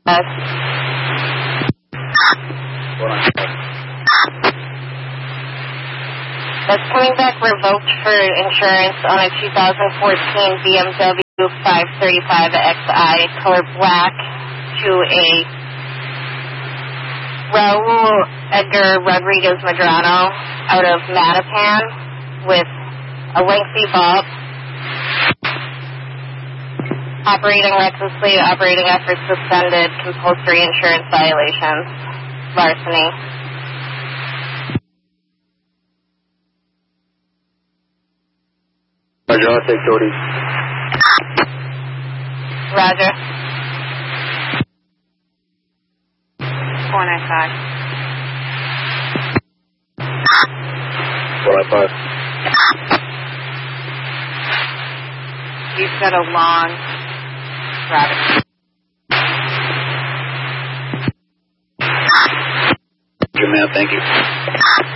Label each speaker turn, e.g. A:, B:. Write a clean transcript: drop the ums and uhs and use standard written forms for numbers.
A: That's coming back revoked for insurance on a 2014 BMW 535xi, color black, to a Raul Edgar Rodriguez Medrano out of Mattapan with a lengthy bob. Operating recklessly, operating efforts suspended, compulsory insurance violations, larceny.
B: Roger, I'll take Cody.
A: Roger.
C: 495.
B: 495.
C: You've got a long rabbit.
B: Roger, ma'am, thank you.